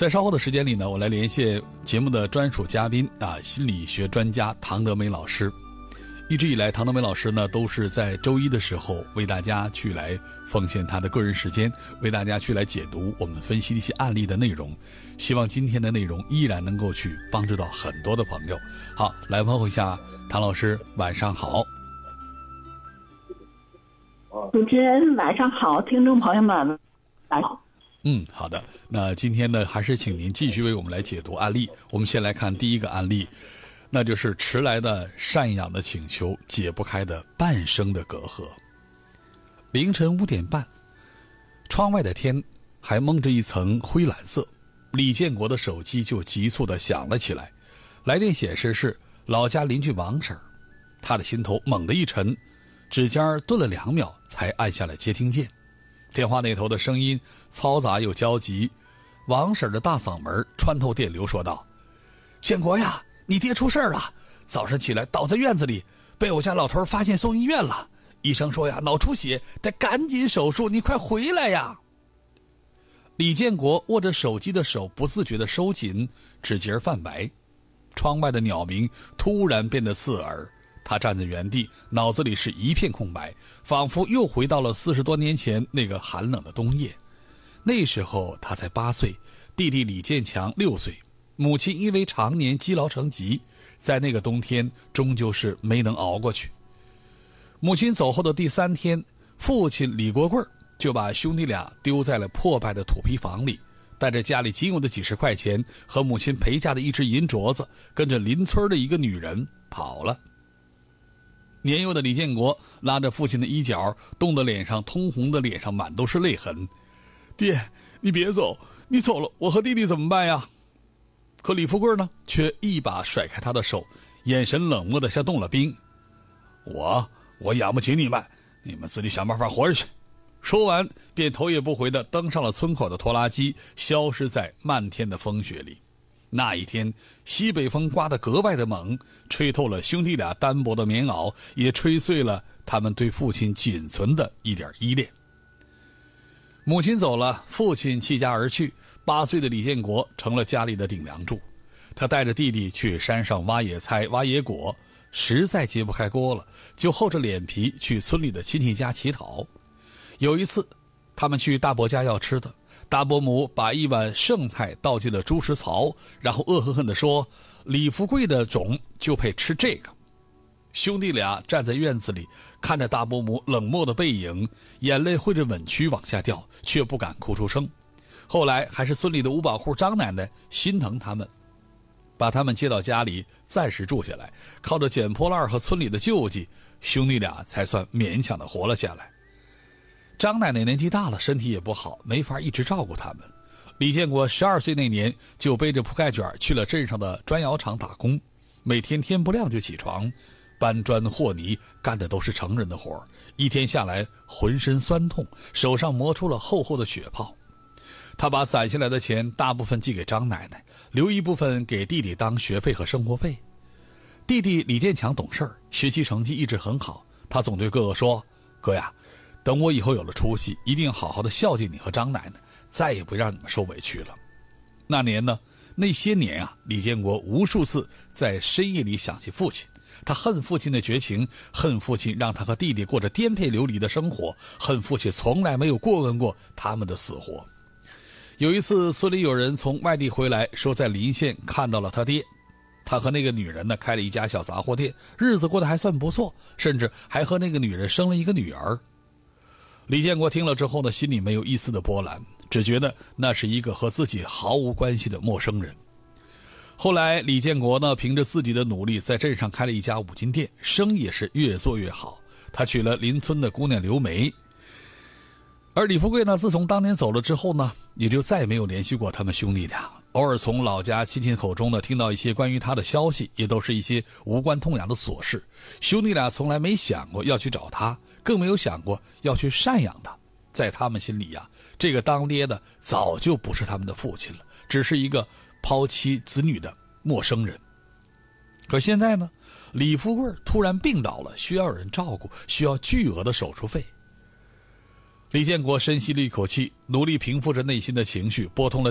在稍后的时间里呢，我来连线节目的专属嘉宾心理学专家唐德梅老师。一直以来，唐德梅老师呢都是在周一的时候为大家去来奉献他的个人时间，为大家去来解读我们分析的一些案例的内容。希望今天的内容依然能够去帮助到很多的朋友。好，来问候一下唐老师，晚上好。 主持人晚上好，听众朋友们晚上好。 好的。那今天呢，还是请您继续为我们来解读案例。我们先来看第一个案例，那就是迟来的赡养的请求解不开的半生的隔阂。凌晨5点半，窗外的天还蒙着一层灰蓝色，李建国的手机就急促地响了起来。来电显示是老家邻居王婶儿，他的心头猛地一沉，指尖顿了2秒才按下了接听键。电话那头的声音嘈杂又焦急，王婶的大嗓门穿透电流说道：“建国呀，你爹出事了，早上起来倒在院子里，被我家老头发现送医院了，医生说呀脑出血，得赶紧手术，你快回来呀。”李建国握着手机的手不自觉地收紧，指节泛白。窗外的鸟鸣突然变得刺耳，他站在原地，脑子里是一片空白，仿佛又回到了40多年前那个寒冷的冬夜。那时候他才8岁，弟弟李建强6岁，母亲因为常年积劳成疾，在那个冬天终究是没能熬过去。母亲走后的第3天，父亲李国贵就把兄弟俩丢在了破败的土坯房里，带着家里仅有的几十块钱和母亲陪嫁的一只银镯子，跟着邻村的一个女人跑了。年幼的李建国拉着父亲的衣角，冻得脸上通红的脸上满都是泪痕。爹，你别走，你走了我和弟弟怎么办呀？可李富贵呢，却一把甩开他的手，眼神冷漠的像冻了冰。我养不起你们，你们自己想办法活着去。说完便头也不回地登上了村口的拖拉机，消失在漫天的风雪里。那一天，西北风刮得格外的猛，吹透了兄弟俩单薄的棉袄，也吹碎了他们对父亲仅存的一点依恋。母亲走了，父亲弃家而去，8岁的李建国成了家里的顶梁柱。他带着弟弟去山上挖野菜、挖野果，实在揭不开锅了，就厚着脸皮去村里的亲戚家乞讨。有一次，他们去大伯家要吃的，大伯母把一碗剩菜倒进了猪食槽，然后恶狠狠地说：“李富贵的种就配吃这个。”兄弟俩站在院子里，看着大伯母冷漠的背影，眼泪汇着吻曲往下掉，却不敢哭出声。后来还是村里的五保户张奶奶心疼他们，把他们接到家里暂时住下来，靠着捡破烂和村里的救济，兄弟俩才算勉强的活了下来。张奶奶年纪大了，身体也不好，没法一直照顾他们。李建国12岁那年就背着铺盖卷去了镇上的砖窑厂打工，每天天不亮就起床，搬砖和泥，干的都是成人的活，一天下来浑身酸痛，手上磨出了厚厚的血泡。他把攒下来的钱大部分寄给张奶奶，留一部分给弟弟当学费和生活费。弟弟李建强懂事，学习成绩一直很好，他总对哥哥说：“哥呀，等我以后有了出息，一定好好的孝敬你和张奶奶，再也不让你们受委屈了。”那些年啊，李建国无数次在深夜里想起父亲，他恨父亲的绝情，恨父亲让他和弟弟过着颠沛流离的生活，恨父亲从来没有过问过他们的死活。有一次，村里有人从外地回来，说在临县看到了他爹。他和那个女人呢，开了一家小杂货店，日子过得还算不错，甚至还和那个女人生了一个女儿。李建国听了之后呢，心里没有一丝的波澜，只觉得那是一个和自己毫无关系的陌生人。后来李建国呢，凭着自己的努力，在镇上开了一家五金店，生意也是越做越好。他娶了邻村的姑娘刘梅。而李富贵呢，自从当年走了之后呢，也就再也没有联系过他们兄弟俩。偶尔从老家亲戚口中呢，听到一些关于他的消息，也都是一些无关痛痒的琐事。兄弟俩从来没想过要去找他，更没有想过要去赡养他。在他们心里呀，这个当爹的早就不是他们的父亲了，只是一个抛妻子女的陌生人。可现在呢，李富贵突然病倒了，需要有人照顾，需要巨额的手术费。李建国深吸了一口气，努力平复着内心的情绪，拨通了